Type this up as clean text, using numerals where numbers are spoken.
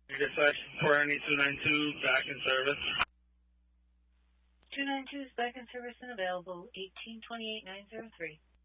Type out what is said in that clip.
Dispatch 49292 back in service. 292 is back in service and available. 1828903.